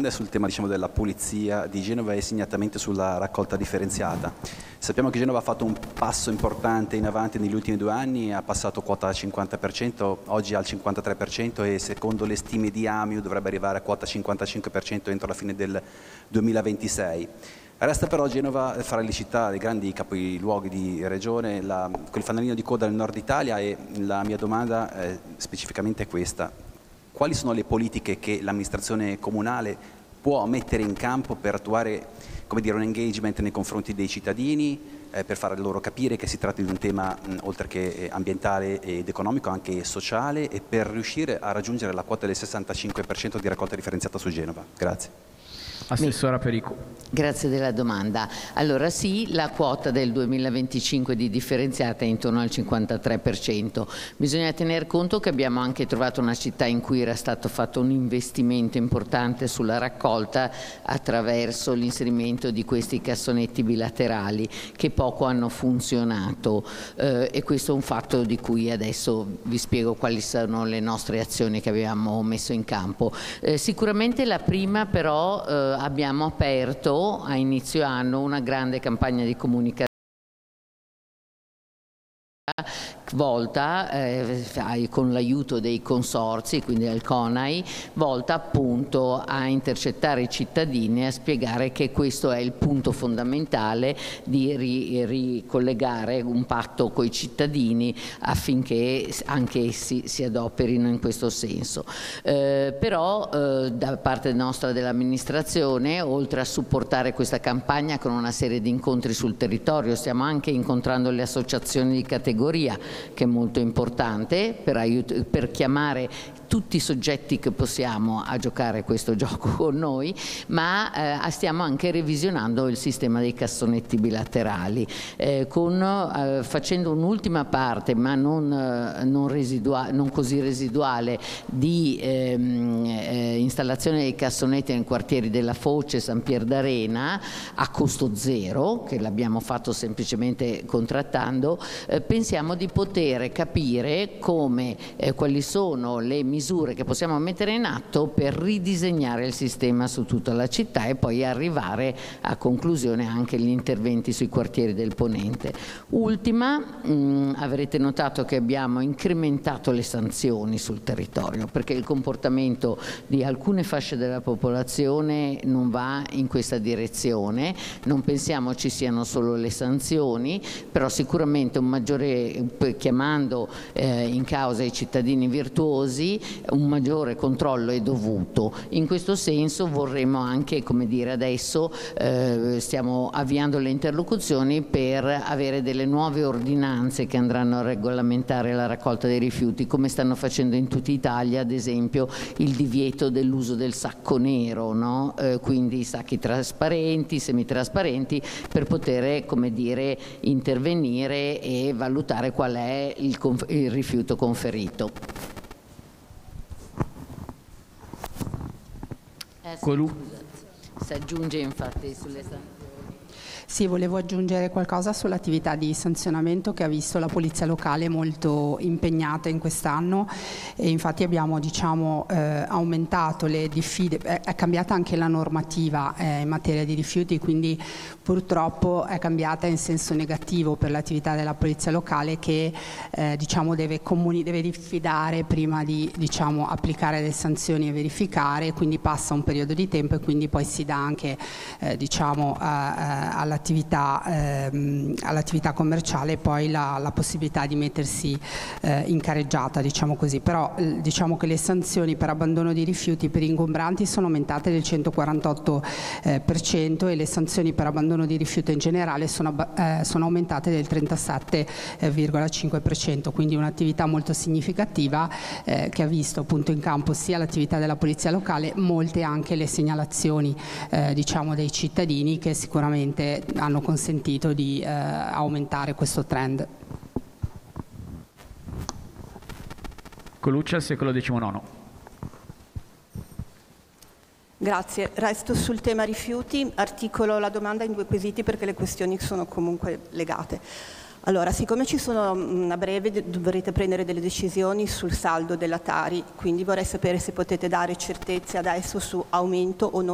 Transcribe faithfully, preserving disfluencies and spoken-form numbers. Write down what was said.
domanda è sul tema, diciamo, della pulizia di Genova e segnatamente sulla raccolta differenziata. Sappiamo che Genova ha fatto un passo importante in avanti negli ultimi due anni, ha passato quota al cinquanta per cento, oggi al cinquantatré per cento e secondo le stime di AMIU dovrebbe arrivare a quota cinquantacinque per cento entro la fine del duemilaventisei. Resta però Genova fra le città, i grandi capoluoghi di regione, la, quel fanalino di coda nel nord Italia, e la mia domanda è specificamente è questa. Quali sono le politiche che l'amministrazione comunale può mettere in campo per attuare, come dire, un engagement nei confronti dei cittadini, eh, per far loro capire che si tratta di un tema mh, oltre che ambientale ed economico anche sociale, e per riuscire a raggiungere la quota del sessantacinque per cento di raccolta differenziata su Genova? Grazie. Assessora Perico. Grazie della domanda. Allora sì, la quota del duemilaventicinque di differenziata è intorno al cinquantatré per cento. Bisogna tener conto che abbiamo anche trovato una città in cui era stato fatto un investimento importante sulla raccolta attraverso l'inserimento di questi cassonetti bilaterali che poco hanno funzionato, eh, e questo è un fatto di cui adesso vi spiego quali sono le nostre azioni che abbiamo messo in campo. Eh, sicuramente la prima però eh, abbiamo aperto a inizio anno una grande campagna di comunicazione volta eh, con l'aiuto dei consorzi, quindi del CONAI, volta appunto a intercettare i cittadini e a spiegare che questo è il punto fondamentale di ri ricollegare un patto con i cittadini affinché anche essi si adoperino in questo senso. Eh, però eh, da parte nostra dell'amministrazione, oltre a supportare questa campagna con una serie di incontri sul territorio, stiamo anche incontrando le associazioni di categoria, che è molto importante per, per chiamare tutti i soggetti che possiamo a giocare questo gioco con noi, ma eh, stiamo anche revisionando il sistema dei cassonetti bilaterali, eh, con, eh, facendo un'ultima parte, ma non, eh, non, residua non così residuale, di ehm, eh, installazione dei cassonetti nei quartieri della Foce, San Pier d'Arena, a costo zero, che l'abbiamo fatto semplicemente contrattando. Eh, pensiamo di poter capire come, eh, quali sono le misure che possiamo mettere in atto per ridisegnare il sistema su tutta la città e poi arrivare a conclusione anche gli interventi sui quartieri del Ponente. Ultima, mh, avrete notato che abbiamo incrementato le sanzioni sul territorio, perché il comportamento di alcune fasce della popolazione non va in questa direzione. Non pensiamo ci siano solo le sanzioni, però sicuramente un maggiore, chiamando eh, in causa i cittadini virtuosi, un maggiore controllo è dovuto. In questo senso vorremmo anche, come dire, adesso eh, stiamo avviando le interlocuzioni per avere delle nuove ordinanze che andranno a regolamentare la raccolta dei rifiuti, come stanno facendo in tutta Italia, ad esempio il divieto dell'uso del sacco nero, no? Eh, quindi sacchi trasparenti, semitrasparenti, per poter, come dire, intervenire e valutare qual è il, il rifiuto conferito. Eh, Colù. Si aggiunge infatti sulle sanzioni. Sì, volevo aggiungere qualcosa sull'attività di sanzionamento che ha visto la Polizia Locale molto impegnata in quest'anno, e infatti abbiamo, diciamo, eh, aumentato le diffide, è, è cambiata anche la normativa eh, in materia di rifiuti, quindi purtroppo è cambiata in senso negativo per l'attività della Polizia Locale, che eh, diciamo deve, comuni, deve diffidare prima di, diciamo, applicare le sanzioni e verificare, quindi passa un periodo di tempo e quindi poi si dà anche eh, diciamo, a, a, alla all'attività ehm, all'attività commerciale poi la, la possibilità di mettersi eh, in careggiata, diciamo così. Però eh, diciamo che le sanzioni per abbandono di rifiuti per ingombranti sono aumentate del centoquarantotto per cento eh, e le sanzioni per abbandono di rifiuti in generale sono, eh, sono aumentate del trentasette virgola cinque per cento, quindi un'attività molto significativa eh, che ha visto appunto in campo sia l'attività della Polizia Locale, molte anche le segnalazioni eh, diciamo dei cittadini, che sicuramente hanno consentito di eh, aumentare questo trend. Coluccia, al secolo diciannove. Grazie. Resto sul tema rifiuti, articolo la domanda in due quesiti perché le questioni sono comunque legate. Allora, siccome ci sono a breve dovrete prendere delle decisioni sul saldo della Tari, quindi vorrei sapere se potete dare certezze adesso su aumento o non